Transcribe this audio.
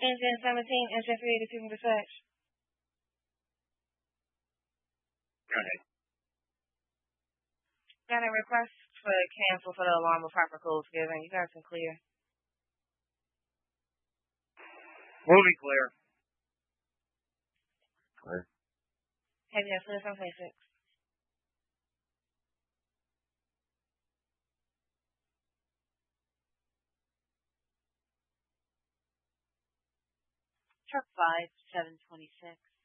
Engine 17, engine 3 to dispatch. Go ahead. Got a request for cancel for the alarm with proper codes given. You guys can clear. Moving clear. Clear. Heavy and clear from 26. Truck 5, 726.